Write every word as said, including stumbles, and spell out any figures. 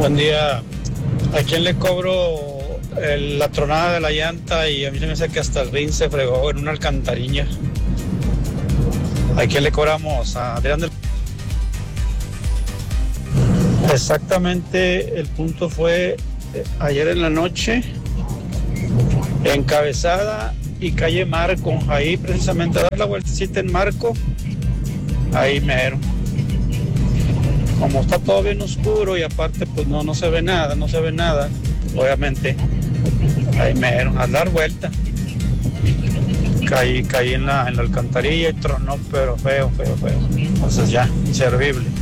Buen día. ¿A quién le cobro el- la tronada de la llanta? Y a mí se me hace que hasta el rin se fregó en una alcantarilla. ¿A quién le cobramos? A Adrián del... Exactamente, el punto fue eh, ayer en la noche, en Cabezada y calle Marco, ahí precisamente a dar la vueltecita en Marco, ahí mero. Como está todo bien oscuro y aparte pues no, no se ve nada, no se ve nada, obviamente, ahí mero, a dar vuelta. Caí, caí en la, en la alcantarilla y tronó, pero feo, feo, feo. Entonces ya, inservible.